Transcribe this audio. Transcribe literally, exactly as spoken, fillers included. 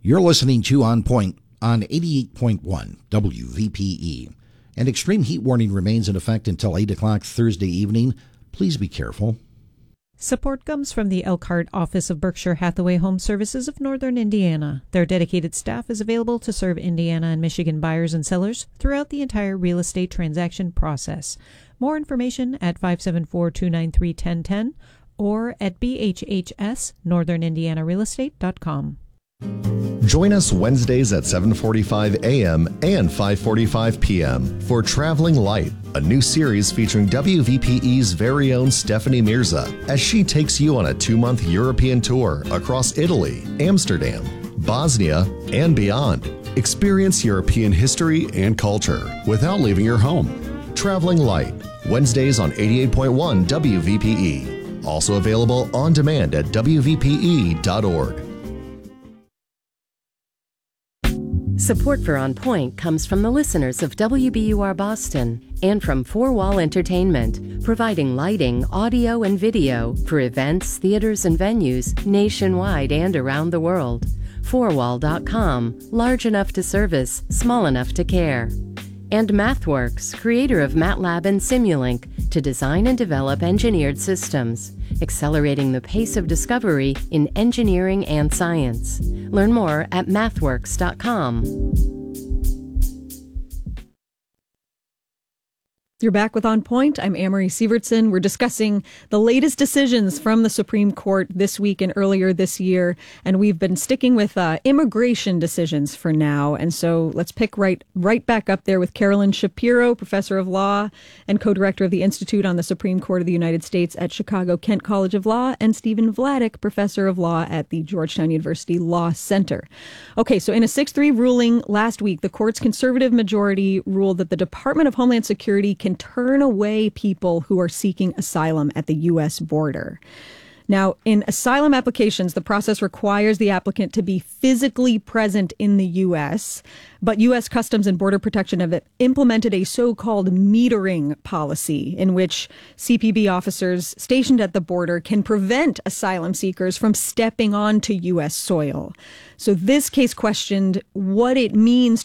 You're listening to On Point on eighty-eight point one W V P E. An extreme heat warning remains in effect until eight o'clock Thursday evening. Please be careful. Support comes from the Elkhart office of Berkshire Hathaway Home Services of Northern Indiana. Their dedicated staff is available to serve Indiana and Michigan buyers and sellers throughout the entire real estate transaction process. More information at five seven four, two nine three, one zero one zero or at b h h s northern indiana real estate dot com. Join us Wednesdays at seven forty-five a.m. and five forty-five p.m. for Traveling Light, a new series featuring W V P E's very own Stephanie Mirza as she takes you on a two-month European tour across Italy, Amsterdam, Bosnia, and beyond. Experience European history and culture without leaving your home. Traveling Light, Wednesdays on eighty-eight point one W V P E. Also available on demand at w v p e dot org. Support for On Point comes from the listeners of W B U R Boston and from Four Wall Entertainment, providing lighting, audio, and video for events, theaters, and venues nationwide and around the world. four wall dot com, large enough to service, small enough to care. And MathWorks, creator of MATLAB and Simulink, to design and develop engineered systems, accelerating the pace of discovery in engineering and science. Learn more at mathworks dot com. You're back with On Point. I'm Amory Sievertson. We're discussing the latest decisions from the Supreme Court this week and earlier this year, and we've been sticking with uh, immigration decisions for now. And so let's pick right right back up there with Carolyn Shapiro, professor of law and co-director of the Institute on the Supreme Court of the United States at Chicago Kent College of Law, and Stephen Vladeck, professor of law at the Georgetown University Law Center. Okay, so in a six three ruling last week, the court's conservative majority ruled that the Department of Homeland Security can turn away people who are seeking asylum at the U S border. Now, in asylum applications, the process requires the applicant to be physically present in the U S, but U S Customs and Border Protection have implemented a so-called metering policy in which C P B officers stationed at the border can prevent asylum seekers from stepping onto U S soil. So this case questioned what it means